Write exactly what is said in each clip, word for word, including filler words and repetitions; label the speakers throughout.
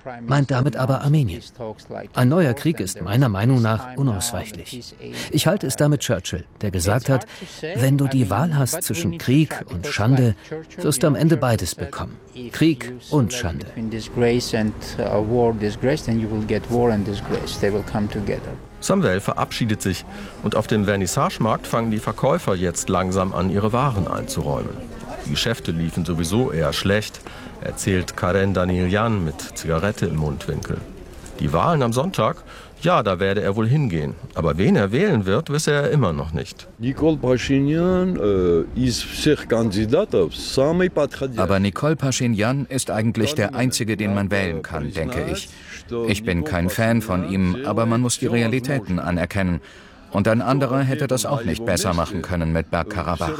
Speaker 1: meint damit aber Armenien. Ein neuer Krieg ist meiner Meinung nach unausweichlich. Ich halte es da mit Churchill, der gesagt hat, wenn du die Wahl hast zwischen Krieg und Schande, wirst du am Ende beides bekommen. Krieg und Schande.
Speaker 2: Samuel verabschiedet sich und auf dem Vernissagemarkt fangen die Verkäufer jetzt langsam an, ihre Waren einzuräumen. Die Geschäfte liefen sowieso eher schlecht, erzählt Karen Danilyan mit Zigarette im Mundwinkel. Die Wahlen am Sonntag? Ja, da werde er wohl hingehen. Aber wen er wählen wird, wisse er immer noch nicht.
Speaker 3: Nikol Pashinyan ist
Speaker 4: Aber Nikol Pashinyan ist eigentlich der Einzige, den man wählen kann, denke ich. Ich bin kein Fan von ihm, aber man muss die Realitäten anerkennen. Und ein anderer hätte das auch nicht besser machen können mit Bergkarabach.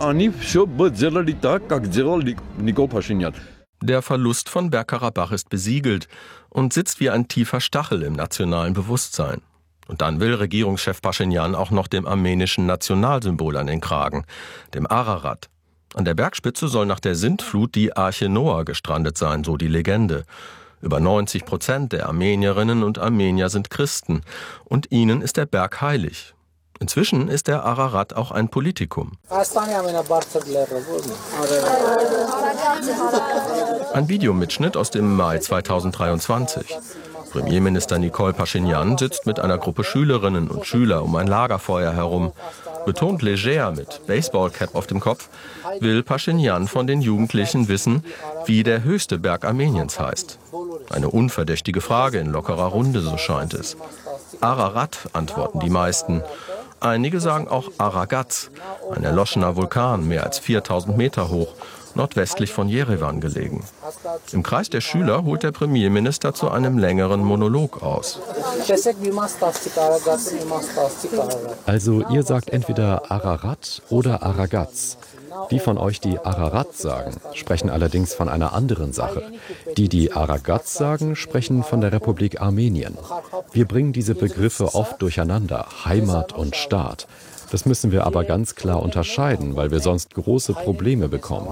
Speaker 2: Der Verlust von Bergkarabach ist besiegelt und sitzt wie ein tiefer Stachel im nationalen Bewusstsein. Und dann will Regierungschef Pashinyan auch noch dem armenischen Nationalsymbol an den Kragen, dem Ararat. An der Bergspitze soll nach der Sintflut die Arche Noah gestrandet sein, so die Legende. Über neunzig Prozent der Armenierinnen und Armenier sind Christen und ihnen ist der Berg heilig. Inzwischen ist der Ararat auch ein Politikum. Ein Videomitschnitt aus dem Mai zweitausenddreiundzwanzig. Premierminister Nikol Pashinyan sitzt mit einer Gruppe Schülerinnen und Schüler um ein Lagerfeuer herum. Betont leger mit Baseballcap auf dem Kopf, will Pashinyan von den Jugendlichen wissen, wie der höchste Berg Armeniens heißt. Eine unverdächtige Frage in lockerer Runde, so scheint es. Ararat, antworten die meisten. Einige sagen auch Aragaz, ein erloschener Vulkan, mehr als viertausend Meter hoch, nordwestlich von Jerewan gelegen. Im Kreis der Schüler holt der Premierminister zu einem längeren Monolog aus.
Speaker 5: Also ihr sagt entweder Ararat oder Aragaz. Die von euch, die Ararat sagen, sprechen allerdings von einer anderen Sache. Die, die Aragaz sagen, sprechen von der Republik Armenien. Wir bringen diese Begriffe oft durcheinander, Heimat und Staat. Das müssen wir aber ganz klar unterscheiden, weil wir sonst große Probleme bekommen.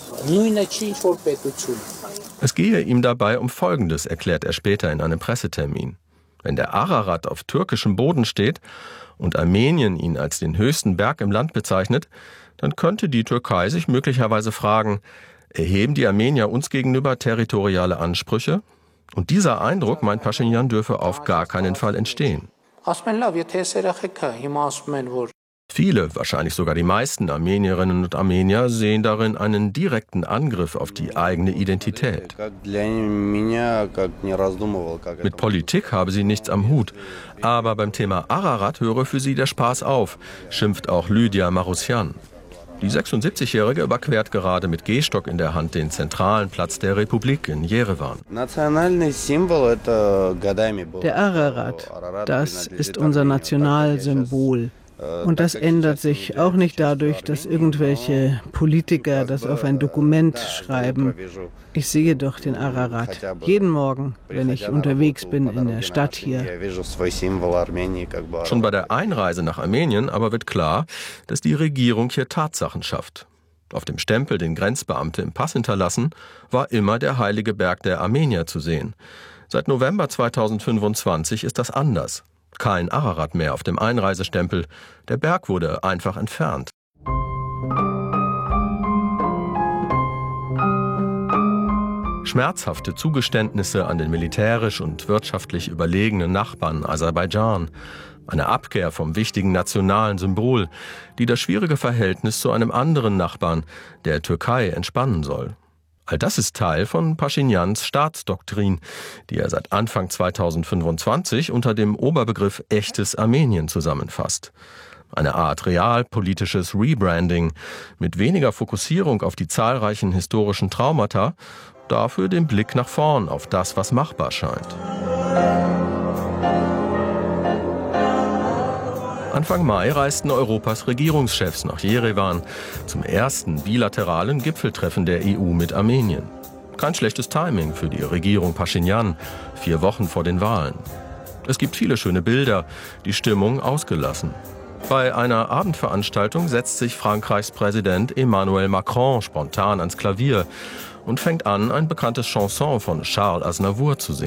Speaker 2: Es gehe ihm dabei um Folgendes, erklärt er später in einem Pressetermin. Wenn der Ararat auf türkischem Boden steht und Armenien ihn als den höchsten Berg im Land bezeichnet, dann könnte die Türkei sich möglicherweise fragen, erheben die Armenier uns gegenüber territoriale Ansprüche? Und dieser Eindruck, meint Pashinyan, dürfe auf gar keinen Fall entstehen. Viele, wahrscheinlich sogar die meisten Armenierinnen und Armenier sehen darin einen direkten Angriff auf die eigene Identität. Mit Politik habe sie nichts am Hut, aber beim Thema Ararat höre für sie der Spaß auf, schimpft auch Lydia Marusyan. Die sechsundsiebzigjährige überquert gerade mit Gehstock in der Hand den zentralen Platz der Republik in Jerewan.
Speaker 6: Der Ararat, das ist unser Nationalsymbol. Und das ändert sich auch nicht dadurch, dass irgendwelche Politiker das auf ein Dokument schreiben. Ich sehe doch den Ararat jeden Morgen, wenn ich unterwegs bin in der Stadt hier.
Speaker 2: Schon bei der Einreise nach Armenien aber wird klar, dass die Regierung hier Tatsachen schafft. Auf dem Stempel, den Grenzbeamte im Pass hinterlassen, war immer der heilige Berg der Armenier zu sehen. Seit November zweitausendfünfundzwanzig ist das anders. Kein Ararat mehr auf dem Einreisestempel. Der Berg wurde einfach entfernt. Schmerzhafte Zugeständnisse an den militärisch und wirtschaftlich überlegenen Nachbarn Aserbaidschan. Eine Abkehr vom wichtigen nationalen Symbol, die das schwierige Verhältnis zu einem anderen Nachbarn, der Türkei, entspannen soll. All das ist Teil von Pashinyans Staatsdoktrin, die er seit Anfang zweitausendfünfundzwanzig unter dem Oberbegriff echtes Armenien zusammenfasst. Eine Art realpolitisches Rebranding mit weniger Fokussierung auf die zahlreichen historischen Traumata, dafür den Blick nach vorn auf das, was machbar scheint. Anfang Mai reisten Europas Regierungschefs nach Jerewan zum ersten bilateralen Gipfeltreffen der E U mit Armenien. Kein schlechtes Timing für die Regierung Pashinyan, vier Wochen vor den Wahlen. Es gibt viele schöne Bilder, die Stimmung ausgelassen. Bei einer Abendveranstaltung setzt sich Frankreichs Präsident Emmanuel Macron spontan ans Klavier und fängt an, ein bekanntes Chanson von Charles Aznavour zu singen.